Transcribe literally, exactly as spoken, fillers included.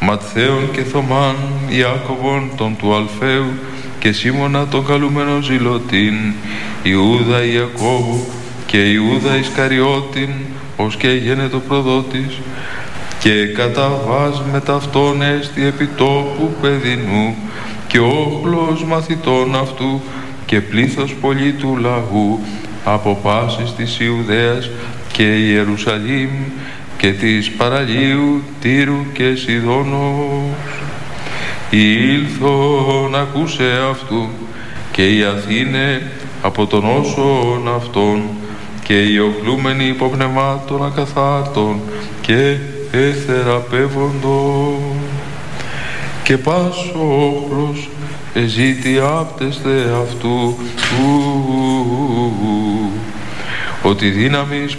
Ματθαίον και Θωμάν, Ιάκωβον τον του Αλφαίου και Σίμωνα τον καλούμενο Ζηλωτήν, Ιούδα Ιακώβου και Ιούδα Ισκαριώτην, ως και γένετο προδότης, και καταβάς με ταυτόν έστι επιτόπου παιδινού, και όχλος μαθητών αυτού, και πλήθος πολύ του λαγού, από πάσης της Ιουδαίας και Ιερουσαλήμ, και της παραλίου Τύρου και Σιδώνος. Ήλθον ακούσε αυτού, και οι Αθήνε από τον όσον αυτών, και οι οχλούμενοι υποπνευμάτων ακαθάρτων και εθεραπεύοντων. Και πας ο όχλος εζήτη άπτεσθε αυτού, ου, ου, ου, ότι δύναμις